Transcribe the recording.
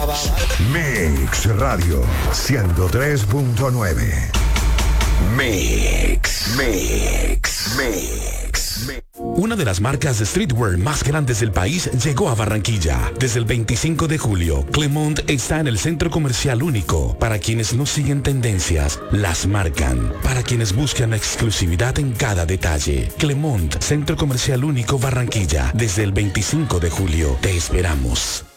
Mix Radio 103.9. Mix. Una de las marcas de streetwear más grandes del país llegó a Barranquilla. Desde el 25 de julio, Clemont está en el Centro Comercial Único. Para quienes no siguen tendencias, las marcan. Para quienes buscan la exclusividad en cada detalle. Clemont, Centro Comercial Único Barranquilla. Desde el 25 de julio, te esperamos.